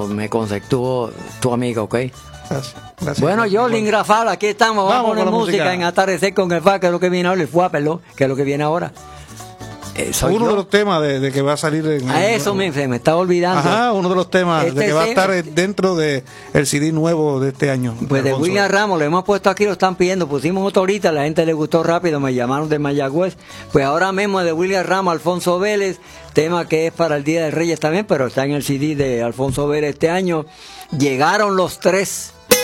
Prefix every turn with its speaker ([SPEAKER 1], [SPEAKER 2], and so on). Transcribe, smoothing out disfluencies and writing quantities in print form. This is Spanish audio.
[SPEAKER 1] me conceptuó tu amigo, ¿ok?
[SPEAKER 2] Gracias.
[SPEAKER 1] Bueno, Jolín, Rafael, aquí estamos. Vamos a poner
[SPEAKER 2] con la
[SPEAKER 1] música en Atardecer con el FA, que es lo que viene ahora, el FUAPELO, que es lo que viene ahora. Soy
[SPEAKER 2] uno
[SPEAKER 1] yo.
[SPEAKER 2] de los temas de que va a salir
[SPEAKER 1] Eso se me estaba olvidando.
[SPEAKER 2] Ajá, uno de los temas
[SPEAKER 1] Este
[SPEAKER 2] de que va a estar dentro de el CD nuevo de este año.
[SPEAKER 1] Pues de William Ramos, lo hemos puesto aquí, lo están pidiendo. Pusimos otro ahorita, la gente le gustó rápido, me llamaron de Mayagüez. Pues ahora mismo de William Ramos, Alfonso Vélez, tema que es para el Día de Reyes también, pero está en el CD de Alfonso Vélez este año. Llegaron los tres.